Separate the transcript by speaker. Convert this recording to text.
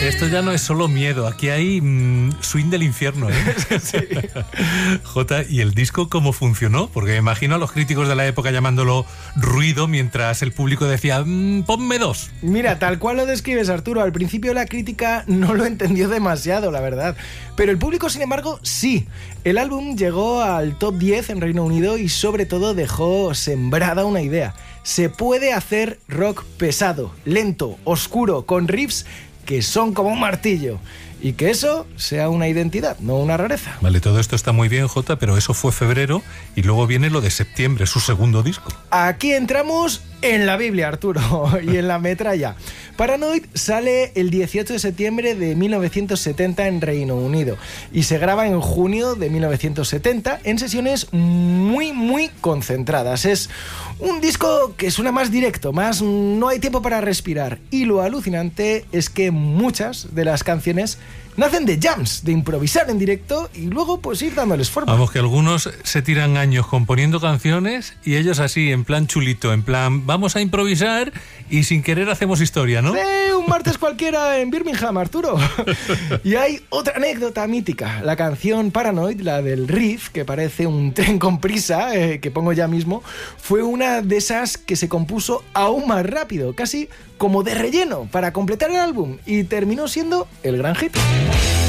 Speaker 1: Esto ya no es solo miedo, aquí hay swing del infierno, ¿eh?
Speaker 2: Sí.
Speaker 1: Jota, ¿y el disco cómo funcionó? Porque me imagino a los críticos de la época llamándolo ruido mientras el público decía, ponme 2.
Speaker 2: Mira, tal cual lo describes, Arturo, al principio la crítica no lo entendió demasiado, la verdad. Pero el público, sin embargo, sí. El álbum llegó al top 10 en Reino Unido y sobre todo dejó sembrada una idea. Se puede hacer rock pesado, lento, oscuro, con riffs que son como un martillo. Y que eso sea una identidad, no una rareza.
Speaker 1: Vale, todo esto está muy bien, Jota, pero eso fue febrero y luego viene lo de septiembre, su segundo disco.
Speaker 2: Aquí entramos en la Biblia, Arturo, y en la metralla. Paranoid sale el 18 de septiembre de 1970 en Reino Unido y se graba en junio de 1970 en sesiones muy concentradas. Es un disco que suena más directo, más no hay tiempo para respirar, y lo alucinante es que muchas de las canciones nacen de jams, de improvisar en directo y luego pues ir dándoles forma.
Speaker 1: Vamos, que algunos se tiran años componiendo canciones y ellos así, en plan chulito, en plan vamos a improvisar y sin querer hacemos historia, ¿no?
Speaker 2: Un martes cualquiera en Birmingham, Arturo. Y hay otra anécdota mítica. La canción Paranoid, la del riff, que parece un tren con prisa, que pongo ya mismo, fue una de esas que se compuso aún más rápido, casi como de relleno, para completar el álbum, y terminó siendo el gran hit.